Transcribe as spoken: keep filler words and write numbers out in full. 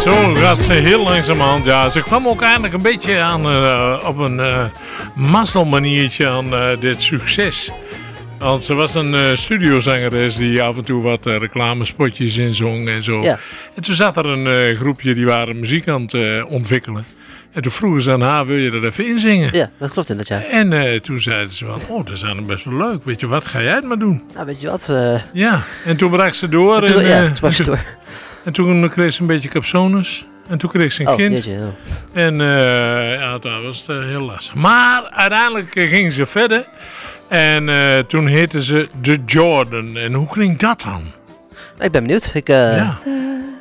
zo gaat ze heel langzamerhand. Ja, ze kwam ook eigenlijk een beetje aan uh, op een uh, mazzelmaniertje aan uh, dit succes. Want ze was een uh, studiozangeres die af en toe wat uh, reclamespotjes inzong en zo. Ja. En toen zat er een uh, groepje die waren muziek aan het uh, ontwikkelen. En toen vroegen ze aan haar, wil je er even inzingen? Ja, dat klopt inderdaad. Ja. En uh, toen zeiden ze van, oh, dat is eigenlijk best wel leuk. Weet je wat, ga jij het maar doen? Nou, weet je wat? Uh... Ja, en toen brak ze door. En toen, en, ja, uh, toen brak ze door. En toen kreeg ze een beetje capsones. En toen kreeg ze een oh, kind. Jeetje, oh. En uh, ja, dat was uh, heel lastig. Maar uiteindelijk uh, ging ze verder. En uh, toen heette ze The Jordan. En hoe klinkt dat dan? Ik ben benieuwd. Ik, uh... Ja.